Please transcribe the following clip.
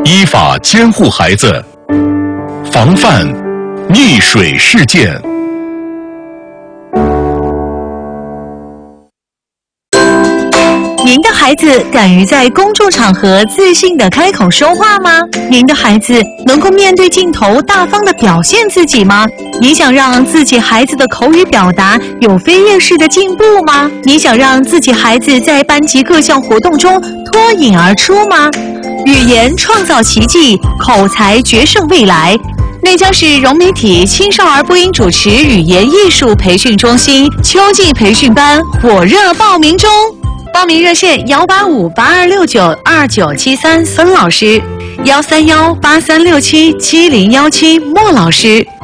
依法监护孩子，防范溺水事件。 您的孩子敢于在公众场合自信地开口说话吗？您的孩子能够面对镜头大方地表现自己吗？你想让自己孩子的口语表达有飞跃式的进步吗？你想让自己孩子在班级各项活动中脱颖而出吗？语言创造奇迹，口才决胜未来。内江市融媒体青少儿播音主持语言艺术培训中心秋季培训班火热报名中。报名热线18582692973孙老师，13183677017莫老师。